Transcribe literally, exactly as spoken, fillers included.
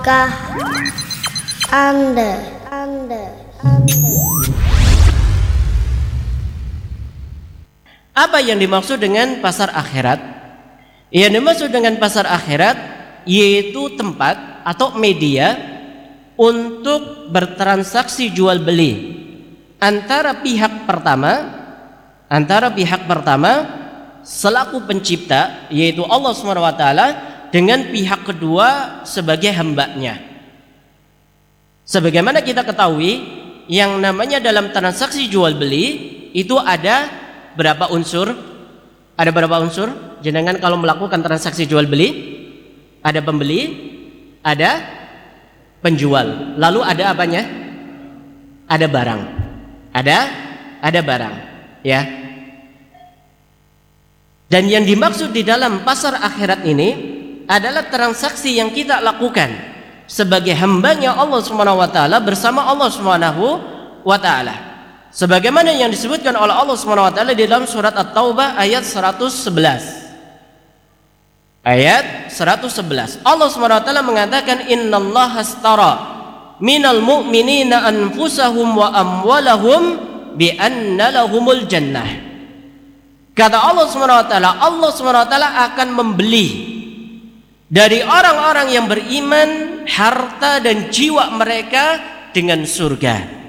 Kah Anda, Anda, Anda. Apa yang dimaksud dengan pasar akhirat? Yang dimaksud dengan pasar akhirat yaitu tempat atau media untuk bertransaksi jual beli antara pihak pertama antara pihak pertama selaku pencipta yaitu Allah subhanahu wa taala dengan pihak kedua sebagai hambanya. Sebagaimana kita ketahui, yang namanya dalam transaksi jual beli itu ada berapa unsur? Ada berapa unsur? Jenengan kalau melakukan transaksi jual beli, ada pembeli, ada penjual. Lalu ada apanya? Ada barang. Ada ada barang, ya. Dan yang dimaksud di dalam pasar akhirat ini adalah transaksi yang kita lakukan sebagai hambanya Allah Subhanahu wa taala bersama Allah Subhanahu wa taala. Sebagaimana yang disebutkan oleh Allah Subhanahu wa taala di dalam surat At-Taubah ayat seratus sebelas. Ayat seratus sebelas. Allah Subhanahu wa taala mengatakan innallaha astara minal mu'minina anfusahum wa amwalahum bi anna lahumul jannah. Kata Allah Subhanahu wa taala, Allah Subhanahu wa taala akan membeli dari orang-orang yang beriman harta dan jiwa mereka dengan surga.